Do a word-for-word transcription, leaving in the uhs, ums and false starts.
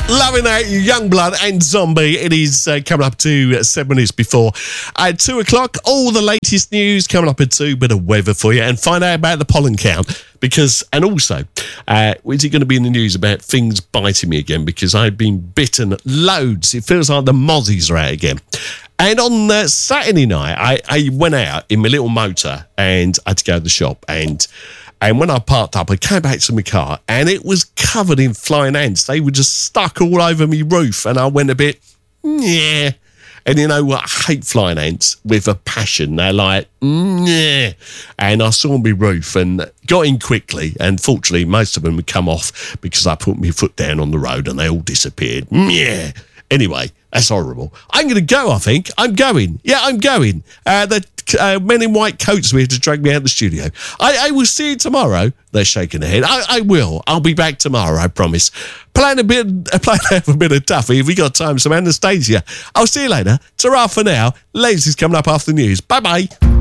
Loving that, Youngblood and Zombie. It is uh, coming up to uh, seven minutes before at two o'clock. All the latest news coming up at two. Bit of weather for you and find out about the pollen count. Because, and also, uh, is it going to be in the news about things biting me again? Because I've been bitten loads. It feels like the mozzies are out again. And on uh, Saturday night, I, I went out in my little motor and I had to go to the shop. And and when I parked up, I came back to my car and it was covered in flying ants. They were just stuck all over my roof. And I went a bit, yeah. And you know what? I hate flying ants with a passion. They're like, yeah. And I saw my roof and got in quickly. And fortunately, most of them had come off because I put my foot down on the road and they all disappeared. Yeah. Anyway, that's horrible. I'm going to go, I think. I'm going. Yeah, I'm going. Uh, the uh, men in white coats were here to drag me out of the studio. I, I will see you tomorrow. They're shaking their head. I, I will. I'll be back tomorrow, I promise. Playing a bit, uh, playing a bit of Duffy. If we got time, some Anastasia. I'll see you later. Ta-ra for now. Ladies is coming up after the news. Bye-bye.